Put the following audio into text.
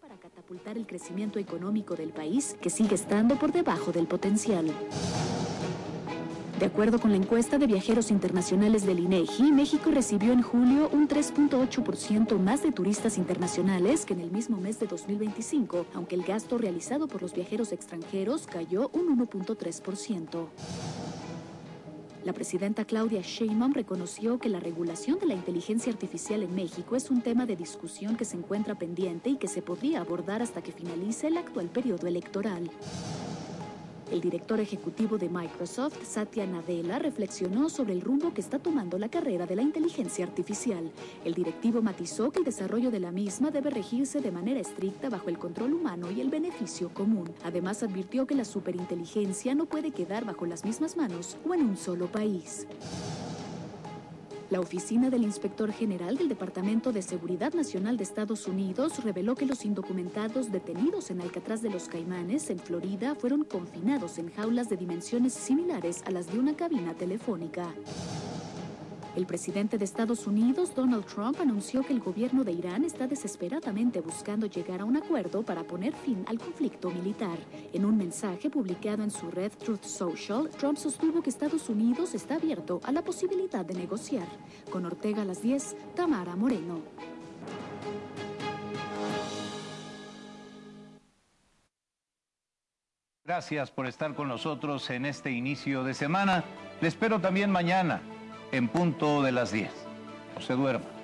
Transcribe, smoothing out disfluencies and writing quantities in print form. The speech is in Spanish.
para catapultar el crecimiento económico del país, que sigue estando por debajo del potencial. De acuerdo con la encuesta de viajeros internacionales del INEGI, México recibió en julio un 3.8% más de turistas internacionales que en el mismo mes de 2025, aunque el gasto realizado por los viajeros extranjeros cayó un 1.3%. La presidenta Claudia Sheinbaum reconoció que la regulación de la inteligencia artificial en México es un tema de discusión que se encuentra pendiente y que se podría abordar hasta que finalice el actual periodo electoral. El director ejecutivo de Microsoft, Satya Nadella, reflexionó sobre el rumbo que está tomando la carrera de la inteligencia artificial. El directivo matizó que el desarrollo de la misma debe regirse de manera estricta bajo el control humano y el beneficio común. Además, advirtió que la superinteligencia no puede quedar bajo las mismas manos o en un solo país. La oficina del Inspector General del Departamento de Seguridad Nacional de Estados Unidos reveló que los indocumentados detenidos en Alcatraz de los Caimanes, en Florida, fueron confinados en jaulas de dimensiones similares a las de una cabina telefónica. El presidente de Estados Unidos, Donald Trump, anunció que el gobierno de Irán está desesperadamente buscando llegar a un acuerdo para poner fin al conflicto militar. En un mensaje publicado en su red Truth Social, Trump sostuvo que Estados Unidos está abierto a la posibilidad de negociar. Con Ortega a las 10, Tamara Moreno. Gracias por estar con nosotros en este inicio de semana. Le espero también mañana, en punto de las 10. No se duerma.